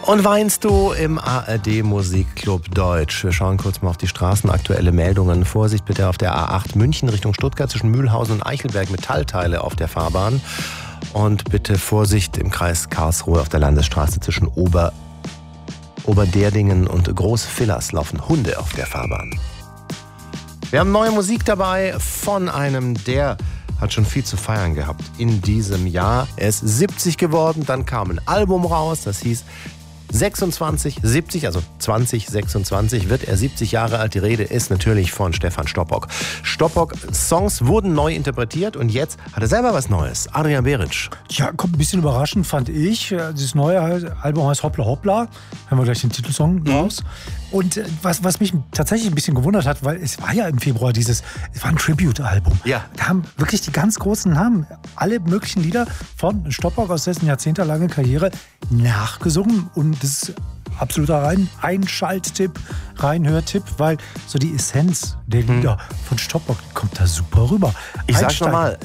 Und weinst du im ARD Musikclub Deutsch? Wir schauen kurz mal auf die straßenaktuelle Meldungen. Vorsicht bitte auf der A8 München Richtung Stuttgart zwischen Mühlhausen und Eichelberg, Metallteile auf der Fahrbahn. Und bitte Vorsicht im Kreis Karlsruhe auf der Landesstraße zwischen Oberderdingen und Großvillers laufen Hunde auf der Fahrbahn. Wir haben neue Musik dabei von einem, der hat schon viel zu feiern gehabt in diesem Jahr. Er ist 70 geworden, dann kam ein Album raus, das hieß 2026 wird er 70 Jahre alt. Die Rede ist natürlich von Stefan Stoppock. Stoppock-Songs wurden neu interpretiert und jetzt hat er selber was Neues. Adrian Beritsch. Ja, kommt ein bisschen überraschend, fand ich. Dieses neue Album heißt Hoppla Hoppla. Haben wir gleich den Titelsong raus. Und was mich tatsächlich ein bisschen gewundert hat, weil es war ja im Februar es war ein Tribute-Album. Ja. Da haben wirklich die ganz großen Namen alle möglichen Lieder von Stoppock aus dessen jahrzehntelange Karriere nachgesungen. Und das ist absoluter Einschalttipp, Reinhörtipp, weil so die Essenz der Lieder von Stoppock kommt da super rüber. Ich sag's nochmal,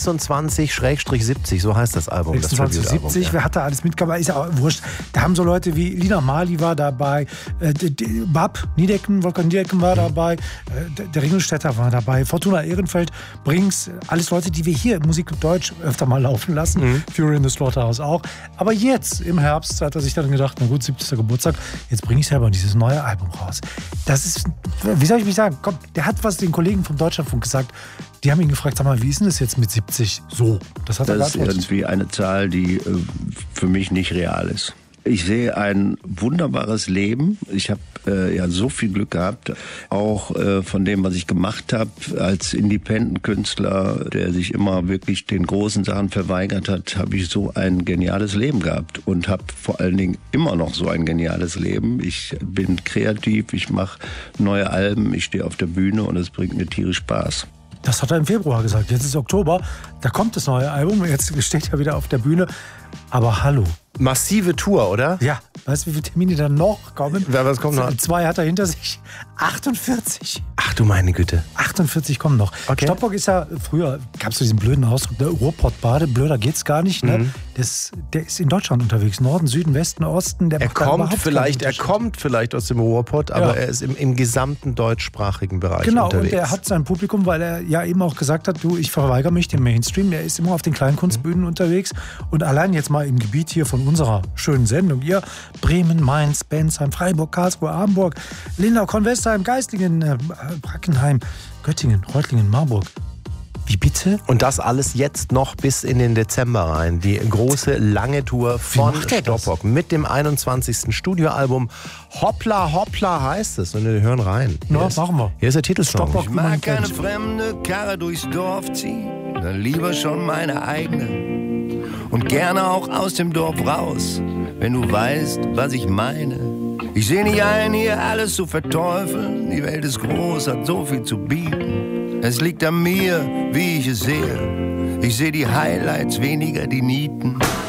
26/70, so heißt das Album. 26/70, wer hat da alles mitgemacht? Ist ja auch wurscht. Da haben so Leute wie Lina Marley war dabei, Wolfgang Niedecken war dabei, der Ringelstädter war dabei, Fortuna Ehrenfeld, Brings, alles Leute, die wir hier im Musikclub Deutsch öfter mal laufen lassen, Fury in the Slaughterhouse auch. Aber jetzt im Herbst hat er sich dann gedacht, na gut, 70. Geburtstag, jetzt bringe ich selber dieses neue Album raus. Das ist, wie soll ich mich sagen, komm, der hat was den Kollegen vom Deutschlandfunk gesagt. Die haben ihn gefragt, sag mal, wie ist denn das jetzt mit 70 so? Das hat er geantwortet. Das ist irgendwie eine Zahl, die für mich nicht real ist. Ich sehe ein wunderbares Leben. Ich habe ja so viel Glück gehabt, auch von dem, was ich gemacht habe als Independent-Künstler, der sich immer wirklich den großen Sachen verweigert hat, habe ich so ein geniales Leben gehabt und habe vor allen Dingen immer noch so ein geniales Leben. Ich bin kreativ, ich mache neue Alben, ich stehe auf der Bühne und es bringt mir tierisch Spaß. Das hat er im Februar gesagt. Jetzt ist Oktober, da kommt das neue Album. Jetzt steht er wieder auf der Bühne. Aber hallo. Massive Tour, oder? Ja. Weißt du, wie viele Termine da noch kommen? Was kommt noch? 2 hat er hinter sich. 48. Ach du meine Güte. 48 kommen noch. Okay. Stoppock ist ja, früher gab es so diesen blöden Ausdruck, der Ruhrpottbade, blöder geht's gar nicht. Ne? Der ist in Deutschland unterwegs. Norden, Süden, Westen, Osten. Er kommt vielleicht aus dem Ruhrpott, aber er ist im gesamten deutschsprachigen Bereich unterwegs. Genau, und er hat sein Publikum, weil er ja eben auch gesagt hat, du, ich verweigere mich dem Mainstream. Er ist immer auf den Kleinkunstbühnen unterwegs. Und allein jetzt mal im Gebiet hier von unserer schönen Sendung hier, Bremen, Mainz, Bensheim, Freiburg, Karlsruhe, Hamburg, Lindau, Kornwestheim, Geislingen, Brackenheim, Göttingen, Reutlingen, Marburg. Wie bitte? Und das alles jetzt noch bis in den Dezember rein. Die große, lange Tour von Stoppock mit dem 21. Studioalbum. Hoppla, Hoppla heißt es. Und wir hören rein. Ja, machen wir. Hier ist der Titelsong. Stoppock, ich mag keine fremde Karre durchs Dorf ziehen, dann lieber schon meine eigene. Und gerne auch aus dem Dorf raus, wenn du weißt, was ich meine. Ich seh nicht ein, hier alles zu verteufeln. Die Welt ist groß, hat so viel zu bieten. Es liegt an mir, wie ich es sehe. Ich seh die Highlights, weniger die Nieten.